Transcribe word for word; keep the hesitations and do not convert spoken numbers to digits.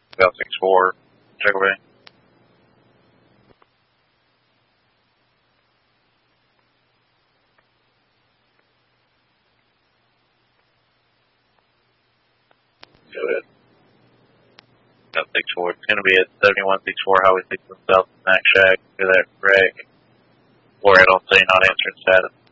Bell six four, check away. Go ahead. Bell six four, it's going to be at seventy-one sixty-four Highway six one South, Mac Shack, to that wreck. Or I don't say not answering status.